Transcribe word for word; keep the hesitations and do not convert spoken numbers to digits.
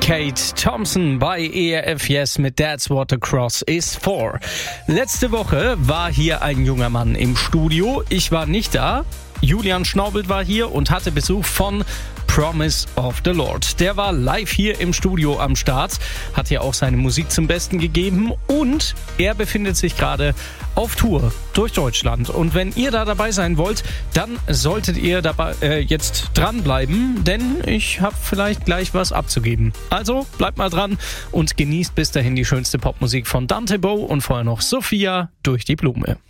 Kate Thompson bei E R F Yes mit That's What the Cross is For. Letzte Woche war hier ein junger Mann im Studio. Ich war nicht da. Julian Schnaubelt war hier und hatte Besuch von Promise of the Lord. Der war live hier im Studio am Start, hat hier auch seine Musik zum Besten gegeben und er befindet sich gerade auf Tour durch Deutschland. Und wenn ihr da dabei sein wollt, dann solltet ihr dabei äh, jetzt dranbleiben, denn ich habe vielleicht gleich was abzugeben. Also bleibt mal dran und genießt bis dahin die schönste Popmusik von Dante Bowe und vorher noch Sophia durch die Blume.